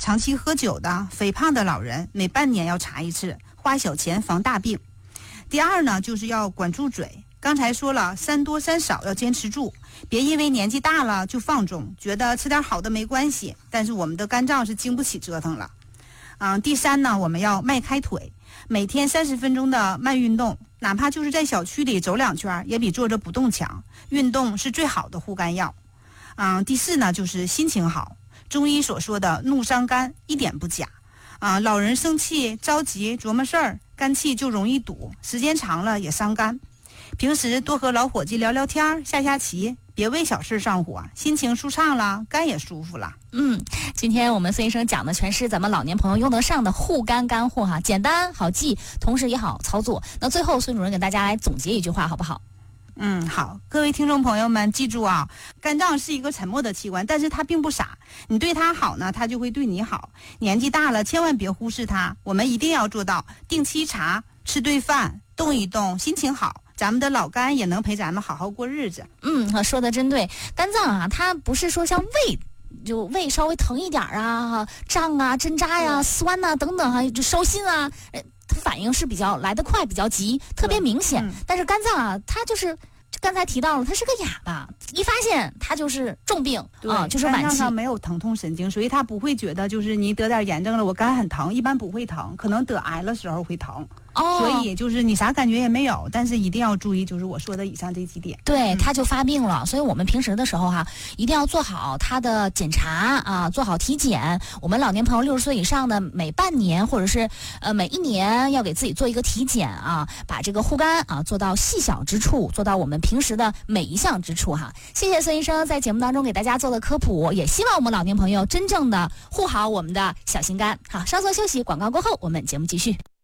长期喝酒的、肥胖的老人，每半年要查一次，花小钱防大病。第二呢，就是要管住嘴。刚才说了，3多3少要坚持住，别因为年纪大了就放纵，觉得吃点好的没关系，但是我们的肝脏是经不起折腾了。第三呢，我们要迈开腿，每天30分钟的慢运动，哪怕就是在小区里走2圈，也比坐着不动强。运动是最好的护肝药。第四呢，就是心情好，中医所说的怒伤肝一点不假。老人生气、着急、琢磨事儿，肝气就容易堵，时间长了也伤肝。平时多和老伙计聊聊天、下下棋，别为小事上火，心情舒畅了，肝也舒服了。 今天我们孙医生讲的全是咱们老年朋友用得上的护肝干货哈，简单好记，同时也好操作。那最后孙主任给大家来总结一句话好不好？ 好，各位听众朋友们，记住啊，肝脏是一个沉默的器官，但是它并不傻，你对它好呢，它就会对你好。年纪大了，千万别忽视它，我们一定要做到定期查、吃对饭、动一动，心情好，咱们的老肝也能陪咱们好好过日子。 说的真对，肝脏啊，它不是说像胃。就胃稍微疼一点啊，胀啊、针扎呀、酸呐、等等就烧心啊，它反应是比较来得快、比较急，特别明显。但是肝脏啊，它就是刚才提到了，它是个哑巴，一发现它就是重病就是晚期。 肝脏上没有疼痛神经，所以它不会觉得就是你得点炎症了，我肝很疼，一般不会疼，可能得癌的时候会疼。所以就是你啥感觉也没有，但是一定要注意，就是我说的以上这几点。 对，它就发病了。所以我们平时的时候一定要做好它的检查做好体检。我们老年朋友60岁以上的，每半年或者是每1年要给自己做一个体检把这个护肝做到细小之处，做到我们平时的每一项之处谢谢孙医生在节目当中给大家做的科普，也希望我们老年朋友真正的护好我们的小心肝。好，稍作休息，广告过后我们节目继续。